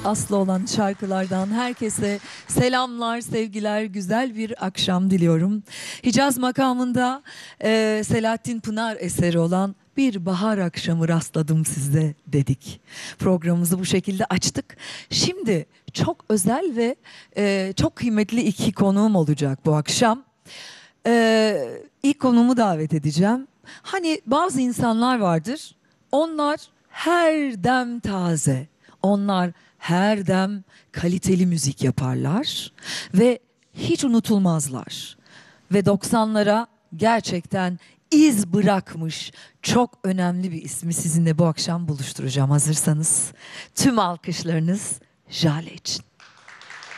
aslı olan şarkılardan herkese selamlar, sevgiler, güzel bir akşam diliyorum. Hicaz makamında Selahattin Pınar eseri olan Bir Bahar Akşamı rastladım sizde dedik. Programımızı bu şekilde açtık. Şimdi çok özel ve çok kıymetli iki konuğum olacak bu akşam. İlk konuğumu davet edeceğim. Hani bazı insanlar vardır, onlar her dem taze, onlar her dem kaliteli müzik yaparlar ve hiç unutulmazlar. Ve 90'lara gerçekten iz bırakmış çok önemli bir ismi sizinle bu akşam buluşturacağım hazırsanız. Tüm alkışlarınız Jale için.